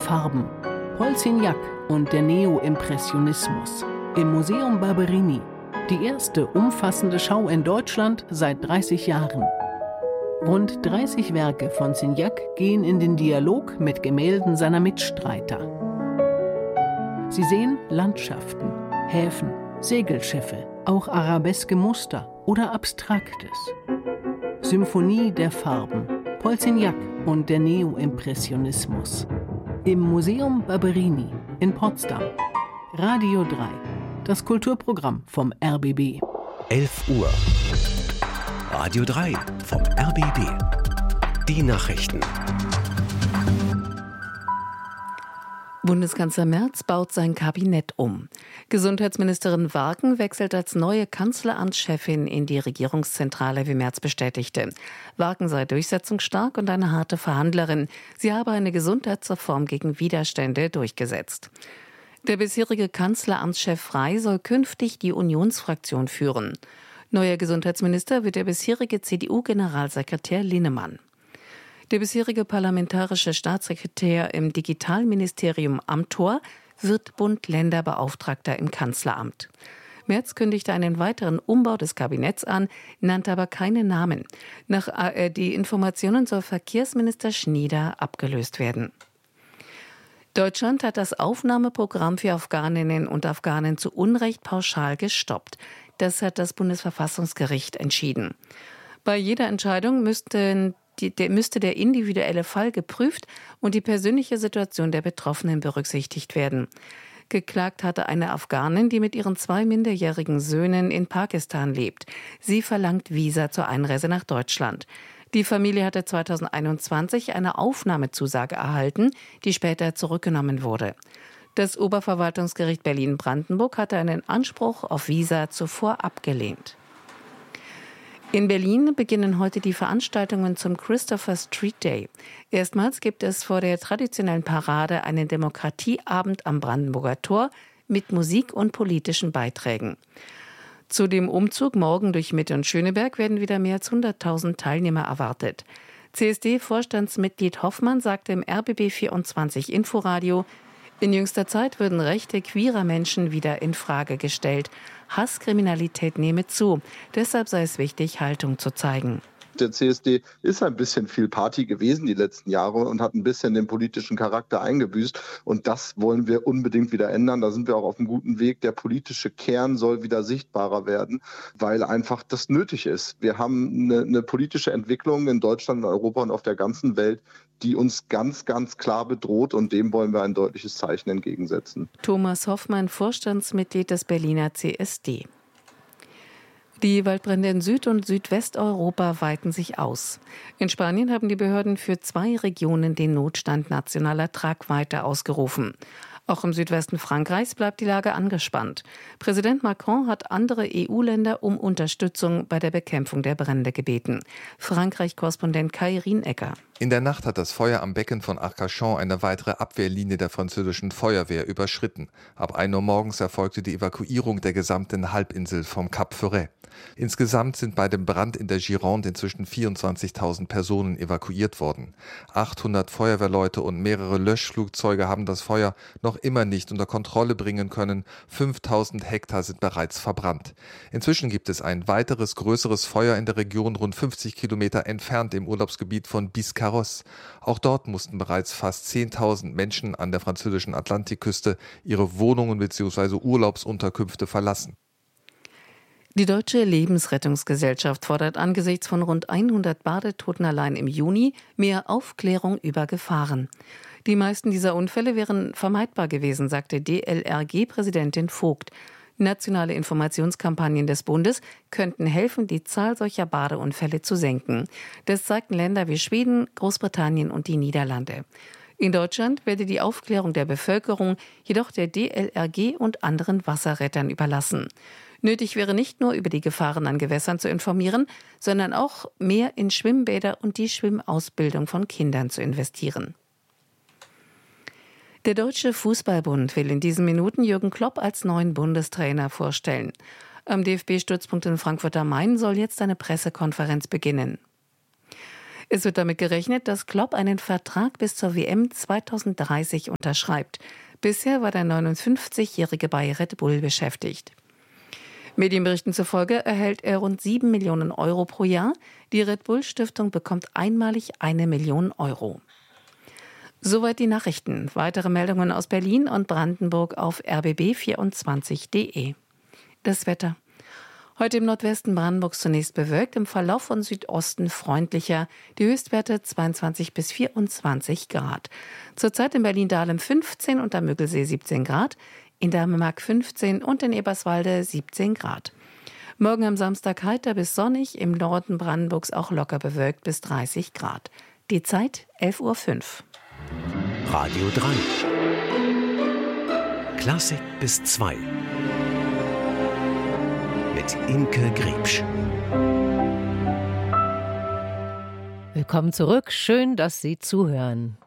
Farben. Paul Signac und der Neo-Impressionismus. Im Museum Barberini. Die erste umfassende Schau in Deutschland seit 30 Jahren. Rund 30 Werke von Signac gehen in den Dialog mit Gemälden seiner Mitstreiter. Sie sehen Landschaften, Häfen, Segelschiffe, auch arabeske Muster oder Abstraktes. Symphonie der Farben, Paul Signac und der Neo-Impressionismus. Im Museum Barberini in Potsdam. Radio 3, das Kulturprogramm vom RBB. 11 Uhr. Radio 3 vom RBB. Die Nachrichten. Bundeskanzler Merz baut sein Kabinett um. Gesundheitsministerin Warken wechselt als neue Kanzleramtschefin in die Regierungszentrale, wie Merz bestätigte. Warken sei durchsetzungsstark und eine harte Verhandlerin. Sie habe eine Gesundheitsreform gegen Widerstände durchgesetzt. Der bisherige Kanzleramtschef Frey soll künftig die Unionsfraktion führen. Neuer Gesundheitsminister wird der bisherige CDU-Generalsekretär Linnemann. Der bisherige parlamentarische Staatssekretär im Digitalministerium Amthor wird Bund-Länder-Beauftragter im Kanzleramt. Merz kündigte einen weiteren Umbau des Kabinetts an, nannte aber keine Namen. Nach ARD-Informationen soll Verkehrsminister Schnieder abgelöst werden. Deutschland hat das Aufnahmeprogramm für Afghaninnen und Afghanen zu Unrecht pauschal gestoppt. Das hat das Bundesverfassungsgericht entschieden. Bei jeder Entscheidung müsste der individuelle Fall geprüft und die persönliche Situation der Betroffenen berücksichtigt werden. Geklagt hatte eine Afghanin, die mit ihren 2 minderjährigen Söhnen in Pakistan lebt. Sie verlangt Visa zur Einreise nach Deutschland. Die Familie hatte 2021 eine Aufnahmezusage erhalten, die später zurückgenommen wurde. Das Oberverwaltungsgericht Berlin-Brandenburg hatte einen Anspruch auf Visa zuvor abgelehnt. In Berlin beginnen heute die Veranstaltungen zum Christopher Street Day. Erstmals gibt es vor der traditionellen Parade einen Demokratieabend am Brandenburger Tor mit Musik und politischen Beiträgen. Zu dem Umzug morgen durch Mitte und Schöneberg werden wieder mehr als 100.000 Teilnehmer erwartet. CSD-Vorstandsmitglied Hoffmann sagte im RBB 24 Inforadio, in jüngster Zeit würden Rechte queerer Menschen wieder in Frage gestellt. Hasskriminalität nehme zu. Deshalb sei es wichtig, Haltung zu zeigen. Der CSD ist ein bisschen viel Party gewesen die letzten Jahre und hat ein bisschen den politischen Charakter eingebüßt. Und das wollen wir unbedingt wieder ändern. Da sind wir auch auf einem guten Weg. Der politische Kern soll wieder sichtbarer werden, weil einfach das nötig ist. Wir haben eine politische Entwicklung in Deutschland, in Europa und auf der ganzen Welt, die uns ganz, ganz klar bedroht. Und dem wollen wir ein deutliches Zeichen entgegensetzen. Thomas Hoffmann, Vorstandsmitglied des Berliner CSD. Die Waldbrände in Süd- und Südwesteuropa weiten sich aus. In Spanien haben die Behörden für 2 Regionen den Notstand nationaler Tragweite ausgerufen. Auch im Südwesten Frankreichs bleibt die Lage angespannt. Präsident Macron hat andere EU-Länder um Unterstützung bei der Bekämpfung der Brände gebeten. Frankreich-Korrespondent Kai Rienecker. In der Nacht hat das Feuer am Becken von Arcachon eine weitere Abwehrlinie der französischen Feuerwehr überschritten. Ab 1 Uhr morgens erfolgte die Evakuierung der gesamten Halbinsel vom Cap Ferret. Insgesamt sind bei dem Brand in der Gironde inzwischen 24.000 Personen evakuiert worden. 800 Feuerwehrleute und mehrere Löschflugzeuge haben das Feuer noch immer nicht unter Kontrolle bringen können. 5.000 Hektar sind bereits verbrannt. Inzwischen gibt es ein weiteres größeres Feuer in der Region rund 50 Kilometer entfernt im Urlaubsgebiet von Biscarrosse. Auch dort mussten bereits fast 10.000 Menschen an der französischen Atlantikküste ihre Wohnungen bzw. Urlaubsunterkünfte verlassen. Die Deutsche Lebensrettungsgesellschaft fordert angesichts von rund 100 Badetoten allein im Juni mehr Aufklärung über Gefahren. Die meisten dieser Unfälle wären vermeidbar gewesen, sagte DLRG-Präsidentin Vogt. Nationale Informationskampagnen des Bundes könnten helfen, die Zahl solcher Badeunfälle zu senken. Das zeigten Länder wie Schweden, Großbritannien und die Niederlande. In Deutschland werde die Aufklärung der Bevölkerung jedoch der DLRG und anderen Wasserrettern überlassen. Nötig wäre nicht nur über die Gefahren an Gewässern zu informieren, sondern auch mehr in Schwimmbäder und die Schwimmausbildung von Kindern zu investieren. Der Deutsche Fußballbund will in diesen Minuten Jürgen Klopp als neuen Bundestrainer vorstellen. Am DFB-Stützpunkt in Frankfurt am Main soll jetzt eine Pressekonferenz beginnen. Es wird damit gerechnet, dass Klopp einen Vertrag bis zur WM 2030 unterschreibt. Bisher war der 59-Jährige bei Red Bull beschäftigt. Medienberichten zufolge erhält er rund 7 Millionen Euro pro Jahr. Die Red Bull Stiftung bekommt einmalig 1 Million Euro. Soweit die Nachrichten. Weitere Meldungen aus Berlin und Brandenburg auf rbb24.de. Das Wetter. Heute im Nordwesten Brandenburgs zunächst bewölkt, im Verlauf von Südosten freundlicher. Die Höchstwerte 22 bis 24 Grad. Zurzeit in Berlin-Dahlem 15 und am Müggelsee 17 Grad, in Dänemark 15 und in Eberswalde 17 Grad. Morgen am Samstag heiter bis sonnig, im Norden Brandenburgs auch locker bewölkt bis 30 Grad. Die Zeit 11:05 Uhr. Radio 3. Klassik bis 2. Mit Imke Griebsch. Willkommen zurück. Schön, dass Sie zuhören.